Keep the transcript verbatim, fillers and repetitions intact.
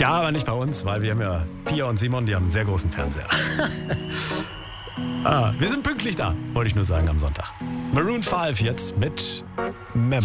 Ja, aber nicht bei uns, weil wir haben ja Pia und Simon, die haben einen sehr großen Fernseher. ah, wir sind pünktlich da, wollte ich nur sagen, am Sonntag. Maroon fünf jetzt mit Mem.